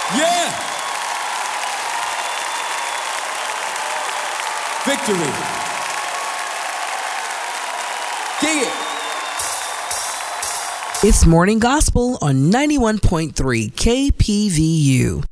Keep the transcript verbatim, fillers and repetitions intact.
Yeah. Victory. Dig it. It's Morning Gospel on ninety-one point three K P V U.